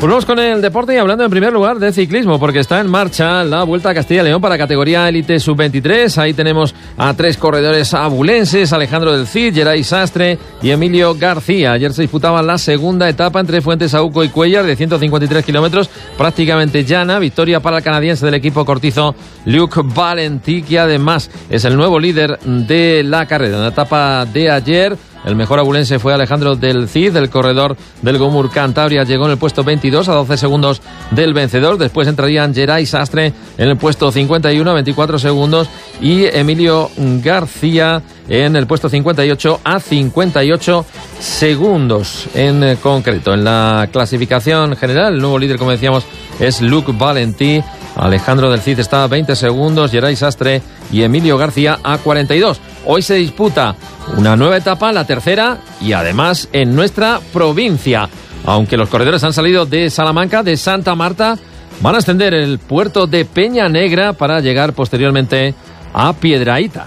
Pues vamos con el deporte y hablando en primer lugar de ciclismo, porque está en marcha la Vuelta a Castilla y León para categoría élite sub-23. Ahí tenemos a 3 corredores abulenses: Alejandro del Cid, Geray Sastre y Emilio García. Ayer se disputaba la segunda etapa entre Fuentesauco y Cuéllar de 153 kilómetros, prácticamente llana. Victoria para el canadiense del equipo cortizo Luc Valentí, que además es el nuevo líder de la carrera. En la etapa de ayer, el mejor abulense fue Alejandro del Cid, el corredor del Gomur Cantabria. Llegó en el puesto 22 a 12 segundos del vencedor. Después entrarían Geray Sastre en el puesto 51 a 24 segundos y Emilio García en el puesto 58 a 58 segundos en concreto. En la clasificación general, el nuevo líder, como decíamos, es Luc Valentí. Alejandro del Cid está a 20 segundos, Geray Sastre y Emilio García a 42. Hoy se disputa una nueva etapa, la tercera, y además en nuestra provincia. Aunque los corredores han salido de Salamanca, de Santa Marta, van a ascender el puerto de Peña Negra para llegar posteriormente a Piedrahita.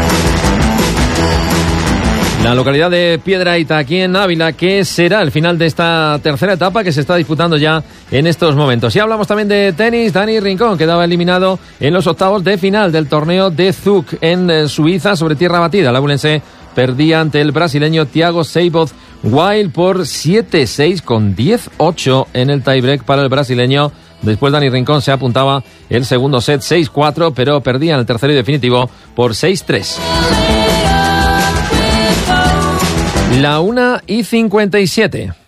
La localidad de Piedrahita, aquí en Ávila, que será el final de esta tercera etapa que se está disputando ya en estos momentos. Y hablamos también de tenis. Dani Rincón quedaba eliminado en los octavos de final del torneo de Zug en Suiza sobre tierra batida. El abulense perdía ante el brasileño Thiago Seyboth Wild por 7-6 con 10-8 en el tiebreak para el brasileño. Después Dani Rincón se apuntaba el segundo set 6-4, pero perdía en el tercero y definitivo por 6-3. La 1:57.